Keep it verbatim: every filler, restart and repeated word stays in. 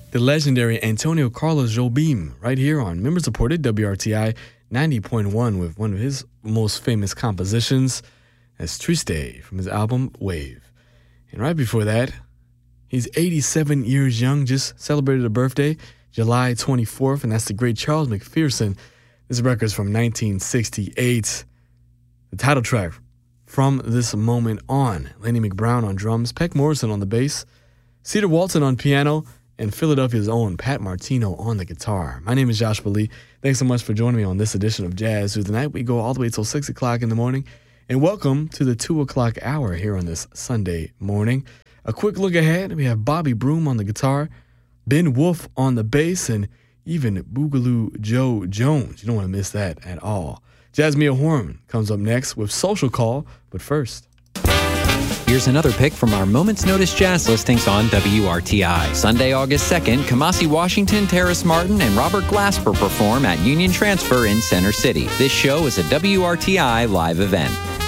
the legendary Antonio Carlos Jobim, right here on member-supported W R T I ninety point one with one of his most famous compositions, as Triste from his album Wave. And right before that, he's eighty-seven years young, just celebrated a birthday, July twenty-fourth, and that's the great Charles McPherson. This record's from nineteen sixty-eight. The title track, From This Moment On. Laney McBrown on drums, Peck Morrison on the bass, Cedar Walton on piano, and Philadelphia's own Pat Martino on the guitar. My name is Joshua Lee. Thanks so much for joining me on this edition of Jazz Through the Night. We go all the way till six o'clock in the morning. And welcome to the two o'clock hour here on this Sunday morning. A quick look ahead. We have Bobby Broom on the guitar, Ben Wolf on the bass, and even Boogaloo Joe Jones. You don't want to miss that at all. Jasmine Horn comes up next with Social Call, but first, here's another pick from our Moment's Notice Jazz listings on W R T I. Sunday, August second, Kamasi Washington, Terrace Martin, and Robert Glasper perform at Union Transfer in Center City. This show is a W R T I live event.